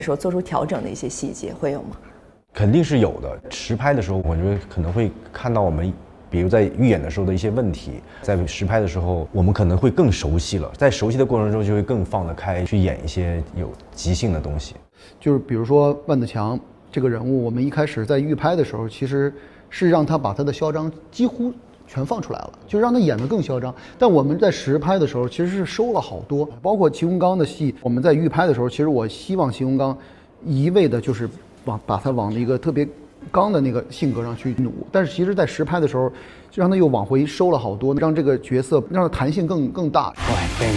说做出调整的一些细节会有吗？ 肯定是有的。实拍的时候，我觉得可能会看到我们，比如在预演的时候的一些问题，在实拍的时候，我们可能会更熟悉了，在熟悉的过程中就会更放得开，去演一些有即兴的东西。 就是比如说万子强这个人物，我们一开始在预拍的时候，其实是让他把他的嚣张几乎全放出来了，就让他演得更嚣张。但我们在实拍的时候，其实是收了好多，包括齐洪刚的戏，我们在预拍的时候，其实我希望齐洪刚一味的就是把他往一个特别刚的那个性格上去努，但是其实在实拍的时候，就让他又往回收了好多，让这个角色让他弹性更大。 我係飛，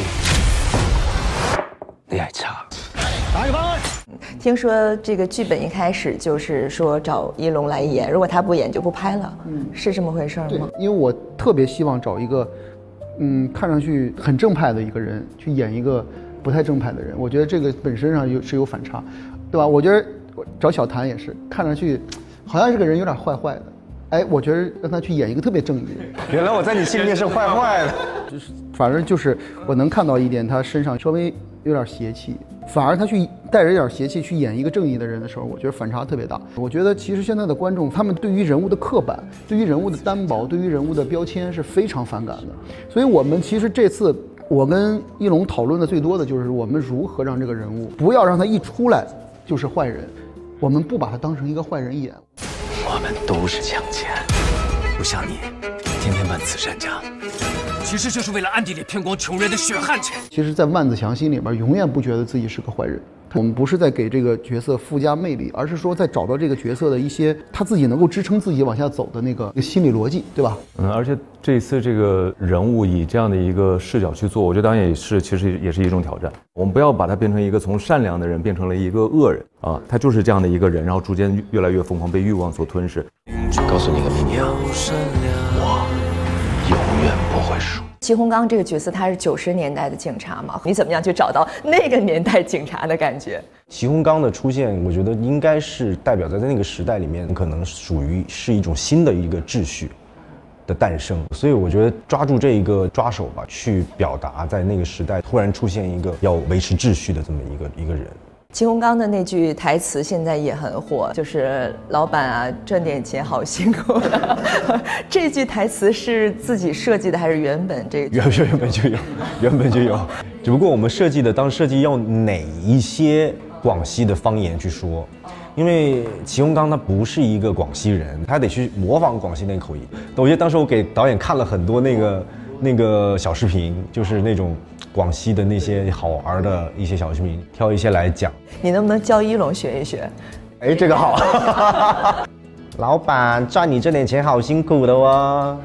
你係賊。 打個翻去。 听说这个剧本一开始就是说找一龙来演，如果他不演就不拍了，是这么回事吗？ 因为我特别希望找一个，看上去很正派的一个人去演一个不太正派的人，我觉得这个本身上是有反差，对吧？我觉得找小谭也是，看上去好像这个人有点坏坏的，哎，我觉得让他去演一个特别正义的人。 原来我在你心里面是坏坏的， 反正就是我能看到一点，他身上稍微有点邪气，反而他去带着一点邪气去演一个正义的人的时候，我觉得反差特别大。我觉得其实现在的观众，他们对于人物的刻板，对于人物的单薄，对于人物的标签是非常反感的。所以我们其实这次我跟一龙讨论的最多的就是我们如何让这个人物不要让他一出来就是坏人，我们不把他当成一个坏人演。 我们都是抢钱，不像你，天天办慈善家。 其实就是为了暗地里骗光穷人的血汗钱。 其实，在万子强心里边，永远不觉得自己是个坏人。我们不是在给这个角色附加魅力，而是说在找到这个角色的一些他自己能够支撑自己往下走的那个心理逻辑，对吧？ 而且这一次这个人物以这样的一个视角去做，我觉得当然其实也是一种挑战。我们不要把他变成一个从善良的人变成了一个恶人啊，他就是这样的一个人，然后逐渐越来越疯狂，被欲望所吞噬。 告诉你个秘密啊，我永远不会输。 齐洪刚这个角色他是90年代的警察嘛，你怎么样去找到那个年代警察的感觉？ 齐洪刚的出现，我觉得应该是代表在那个时代里面，可能属于是一种新的一个秩序的诞生。所以我觉得抓住这一个抓手吧，去表达在那个时代突然出现一个要维持秩序的这么一个人。 齐洪刚的那句台词现在也很火，就是老板啊，赚点钱好辛苦的。这句台词是自己设计的还是原本这个？ 原本就有，只不过我们当时设计要哪一些广西的方言去说，因为齐洪刚他不是一个广西人，他得去模仿广西那个口音。我觉得当时我给导演看了很多那个小视频，就是那种广西的那些好玩的一些小视频，挑一些来讲。 你能不能教一龙学一学？ 哎，这个好。老板赚你这点钱好辛苦的哦。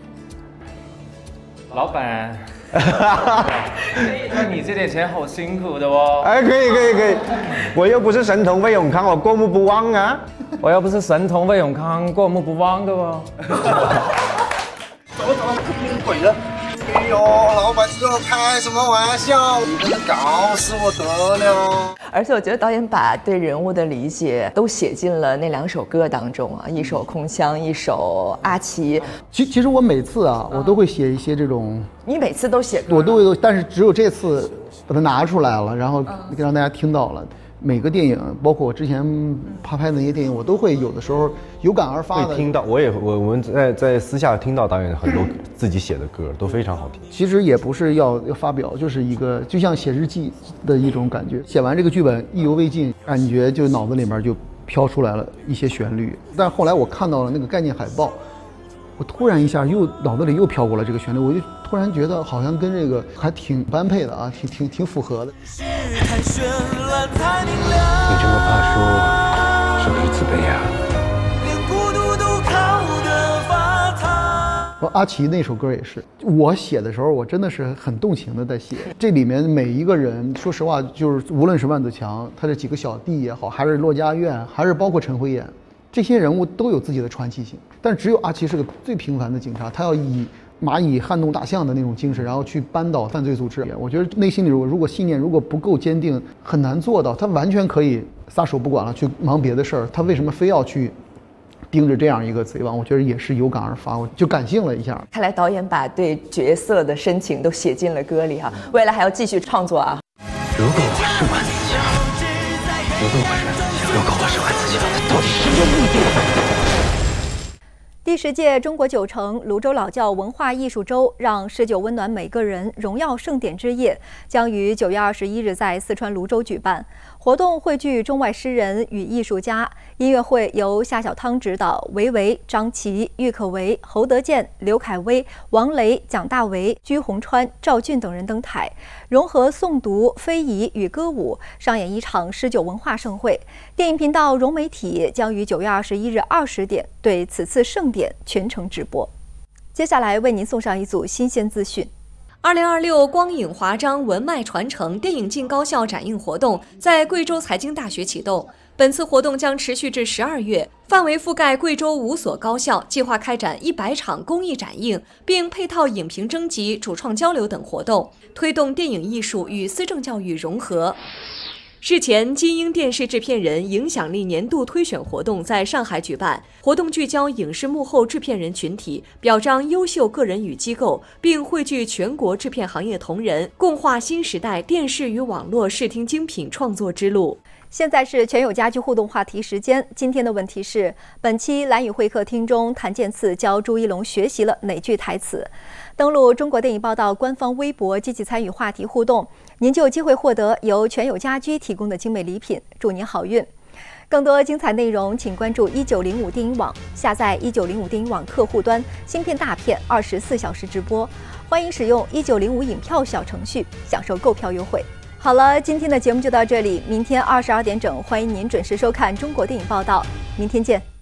老板，赚你这点钱好辛苦的哦。 哎，可以，我又不是神童魏永康，我过目不忘啊。 我又不是神童魏永康，过目不忘的哦。 怎么鬼了？哎呦，老板，你这开什么玩笑？你这是搞死我得了！ 而且我觉得导演把对人物的理解都写进了那2首歌当中啊，一首《空箱》，一首《阿奇》。 其实我每次啊，我都会写一些这种。 你每次都写歌？ 我都有，但是只有这次把它拿出来了，然后让大家听到了。每个电影，包括我之前拍的那些电影，我都会有的时候有感而发的。 会听到，我们在私下听到导演很多自己写的歌都非常好听。 其实也不是要发表，就是一个就像写日记的一种感觉。写完这个剧本意犹未尽，感觉就脑子里面就飘出来了一些旋律。但后来我看到了那个概念海报，我突然一下脑子里又飘过了这个旋律，我就突然觉得好像跟这个还挺般配的啊，挺符合的。 你这么怕输，是不是自卑呀？ 阿奇那首歌也是我写的时候，我真的是很动情的在写。这里面每一个人，说实话，就是无论是万子强，他这几个小弟也好，还是骆家院，还是包括陈慧妍，这些人物都有自己的传奇性。但只有阿奇是个最平凡的警察，他要以蚂蚁撼动大象的那种精神，然后去扳倒犯罪组织。我觉得内心里如果信念如果不够坚定，很难做到。他完全可以撒手不管了，去忙别的事儿。他为什么非要去盯着这样一个贼王？我觉得也是有感而发，我就感性了一下。 看来导演把对角色的深情都写进了歌里哈，未来还要继续创作啊。 如果我是万子强， 怎么回事？又搞我手汗自己了，到底什么目的？ 第10届中国9城泸州老窖文化艺术周让19温暖每个人荣耀盛典之夜将于9月21日在四川泸州举办。活动汇聚中外诗人与艺术家，音乐会由夏小汤执导，韦唯、张琪、郁可唯、侯德健、刘恺威、王雷、蒋大为、居鸿川、赵俊等人登台，融合诵读、非遗与歌舞，上演一场19文化盛会。电影频道融媒体将于9月21日20点对此次盛典全程直播。接下来为您送上一组新鲜资讯。 2026光影华章文脉传承电影进高校展映活动在贵州财经大学启动。本次活动将持续至12月，范围覆盖贵州5所高校，计划开展100场公益展映，并配套影评征集、主创交流等活动，推动电影艺术与思政教育融合。日前，金鹰电视制片人影响力年度推选活动在上海举办，活动聚焦影视幕后制片人群体，表彰优秀个人与机构，并汇聚全国制片行业同仁，共话新时代电视与网络视听精品创作之路。 现在是全友家居互动话题时间。今天的问题是：本期蓝宇会客厅中，谭健次教朱一龙学习了哪句台词？登录中国电影报道官方微博，积极参与话题互动，您就有机会获得由全友家居提供的精美礼品。祝您好运！更多精彩内容，请关注1905电影网，下载1905电影网客户端，新片大片24小时直播。欢迎使用1905影票小程序，享受购票优惠。好了，今天的节目就到这里，明天22点整，欢迎您准时收看中国电影报道，明天见。